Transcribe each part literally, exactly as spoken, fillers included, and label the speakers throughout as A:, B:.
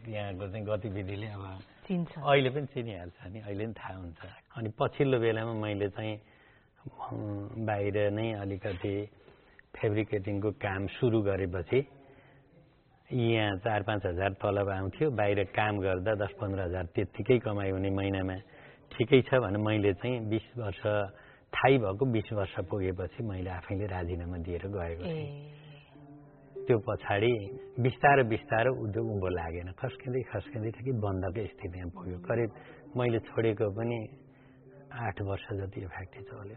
A: यहाँको चाहिँ गतिविधिले अब
B: चिन्छ
A: अहिले पनि चिनिहाल्छ नि अहिले पनि थाहा हुन्छ अनि पछिल्लो बेलामा मैले चाहिँ बाहिर नै अलिकति फेब्रिकेटिङको काम सुरु गरेपछि यहाँ चार पाँच हजार तलब आउँथ्यो बाहिर काम गर्दा दस पन्ध्र हजार त्यत्तिकै कमाइ हुने महिनामा ठिकै छ भने मैले चाहिँ बिस वर्ष थाहै भएको बिस वर्ष पुगेपछि मैले आफैले राजीनामा दिएर गएको थिएँ त्यो पछाडि बिस्तारो बिस्तारो उद्योग उँभो लागेन खस्किँदै खस्किँदै थियो कि बन्दकै स्थितिमा पुग्यो करिब मैले छोडेको पनि आठ वर्ष जति यो फ्याक्ट्री चल्यो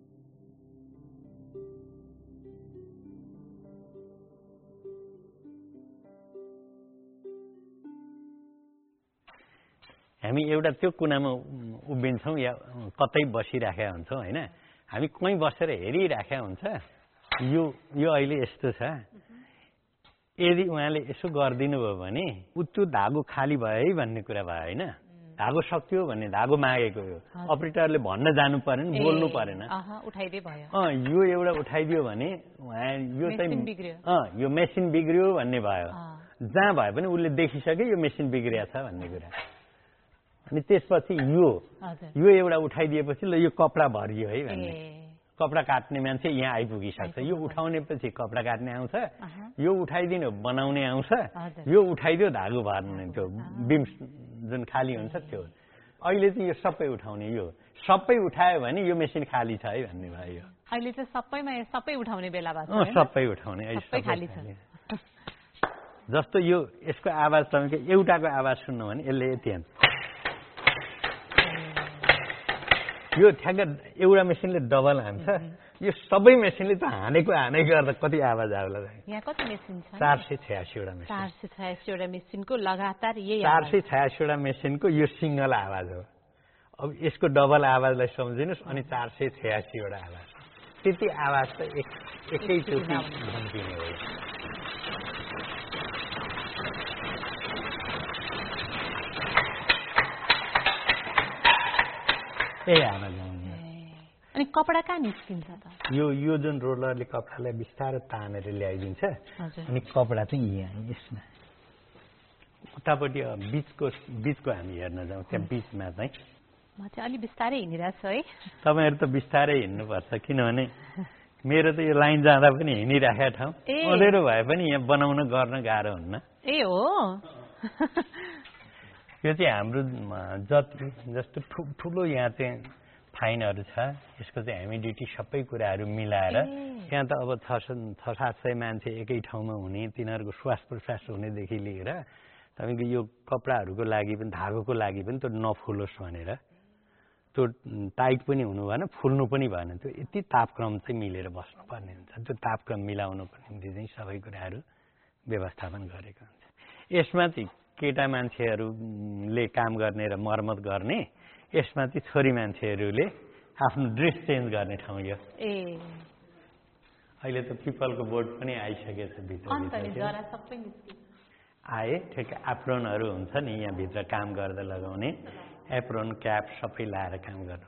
A: हामी एउटा त्यो कुनामा उभिन्छौँ या कतै बसिराखेका हुन्छौँ होइन हामी कहीँ बसेर हेरिराखेका हुन्छ यो यो अहिले यस्तो छ यदि उहाँले यसो गरिदिनु भयो भने उ त्यो धागो खाली भयो है भन्ने कुरा भयो होइन धागो सक्यो भन्ने धागो मागेको यो अपरेटरले भन्न जानु परेन बोल्नु परेन अँ यो एउटा उठाइदियो भने उहाँ यो चाहिँ अँ यो मेसिन बिग्रियो भन्ने भयो जहाँ भए पनि उसले देखिसक्यो यो मेसिन बिग्रिया छ भन्ने कुरा अनि त्यसपछि यो यो एउटा उठाइदिएपछि ल यो कपडा भरियो है भन्ने कपडा काट्ने मान्छे यहाँ आइपुगिसक्छ यो उठाउनेपछि कपडा काट्ने आउँछ यो उठाइदिनु बनाउने आउँछ यो उठाइदियो धागो भर्ने त्यो बिम जुन खाली हुन्छ त्यो अहिले चाहिँ यो सबै उठाउने यो सबै उठायो भने यो मेसिन खाली छ है भन्ने भयो
B: अहिले चाहिँ सबैमा सबै उठाउने बेला भएको
A: छ सबै उठाउने
B: सबै खाली छ
A: जस्तो यो यसको आवाज तपाईँको एउटाको आवाज सुन्नु भने यसले यति यो ठ्याक्क एउटा मेसिनले डबल हान्छ यो सबै मेसिनले त हानेको हानै गर्दा कति आवाज आउला
B: यहाँ कति मेसिन छ
A: चार सय छयासीवटा मेसिन
B: चार सय छयासीवटा मेसिनको लगातार यही
A: चार सय छयासीवटा मेसिनको यो सिंगल आवाज हो अब यसको डबल आवाजलाई सम्झिनुहोस् अनि चार सय छयासीवटा आवाज त्यति आवाज त एक एकैचोटि धम्किने हो ए आवाज आउने
B: अनि कपडा कहाँ निस्किन्छ त
A: यो यो जुन रोलरले कपडालाई बिस्तारै तानेर ल्याइदिन्छ अनि कपडा चाहिँ यहाँ यसमा उतापट्टि बिचको बिचको हामी हेर्न जाउँ त्यहाँ बिचमा चाहिँ
B: म चाहिँ अलि बिस्तारै हिँडिरहेको छु है
A: तपाईँहरू त बिस्तारै हिँड्नुपर्छ किनभने मेरो त यो लाइन जाँदा पनि हिँडिराखेको ठाउँ अँधेरो भए पनि यहाँ बनाउन गर्न गाह्रो हुन्न
B: ए हो
A: यो चाहिँ हाम्रो जति जस्तो ठुलो यहाँ चाहिँ फाइनहरू छ यसको चाहिँ ह्युमिडिटी सबै कुराहरू मिलाएर त्यहाँ त अब छ छ सात सय मान्छे एकै ठाउँमा हुने तिनीहरूको श्वास प्रश्वास हुनेदेखि लिएर तपाईँको यो कपडाहरूको लागि पनि धागोको लागि पनि त्यो नफुलोस् भनेर त्यो टाइट पनि हुनु भएन फुल्नु पनि भएन त्यो यति तापक्रम चाहिँ मिलेर बस्नुपर्ने हुन्छ त्यो तापक्रम मिलाउनुको निम्ति चाहिँ सबै कुराहरू व्यवस्थापन गरेको हुन्छ यसमा चाहिँ केटा मान्छेहरूले काम गर्ने र मर्मत गर्ने यसमा चाहिँ छोरी मान्छेहरूले आफ्नो ड्रेस चेन्ज गर्ने ठाउँ यो
B: ए
A: अहिले त पिपलको बोर्ड पनि आइसकेछ भित्र आए ठिक एप्रोनहरू हुन्छ नि यहाँ भित्र काम गर्दा लगाउने एप्रोन क्याप सबै लाएर काम गर्नु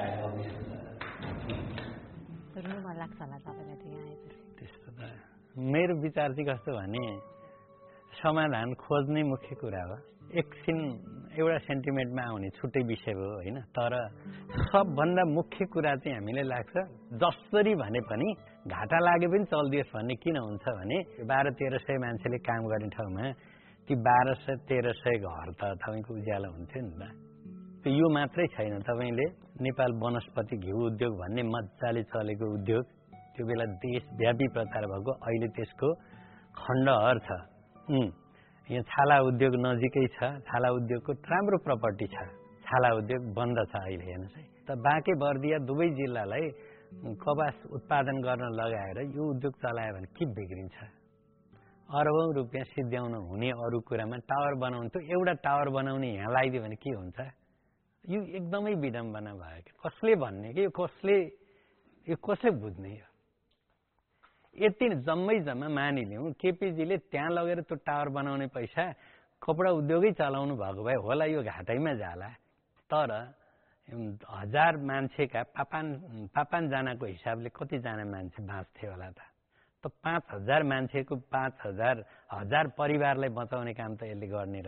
A: त्यस्तो त मेरो विचार चाहिँ कस्तो भने समाधान खोज्ने मुख्य कुरा हो एकछिन एउटा सेन्टिमेन्टमा आउने छुट्टै विषय हो होइन तर सबभन्दा मुख्य कुरा चाहिँ हामीलाई लाग्छ जसरी भने पनि घाटा लागे पनि चल्दियोस् भन्ने किन हुन्छ भने बाह्र तेह्र सय मान्छेले काम गर्ने ठाउँमा ती बाह्र सय तेह्र सय घर त तपाईँको उज्यालो हुन्थ्यो नि त त्यो यो मात्रै छैन तपाईँले नेपाल वनस्पति घिउ उद्योग भन्ने मजाले चलेको उद्योग त्यो बेला देशव्यापी प्रचार भएको अहिले त्यसको खण्डहर छ यहाँ छाला उद्योग नजिकै छ छाला उद्योगको राम्रो प्रपर्टी छ छाला उद्योग बन्द छ अहिले हेर्नुहोस् है त बाँके बर्दिया दुवै जिल्लालाई कपास उत्पादन गर्न लगाएर यो उद्योग चलायो भने के बिग्रिन्छ अरबौं रुपियाँ सिद्ध्याउन हुने अरू कुरामा टावर बनाउनु त्यो एउटा टावर बनाउने यहाँ लगाइदियो भने के हुन्छ यो एकदमै विडम्बना भयो कसले भन्ने कि यो कसले यो कसले बुझ्ने यो यति जम्मै जम्मा मानिलिउँ केपीजीले त्यहाँ लगेर त्यो टावर बनाउने पैसा कपडा उद्योगै चलाउनु भएको भए होला यो घाटैमा जाला तर हजार मान्छेका पापान पापानजनाको हिसाबले कतिजना मान्छे बाँच्थे होला त त पाँच हजार मान्छेको पाँच हजार हजार परिवारलाई बचाउने काम त यसले गर्ने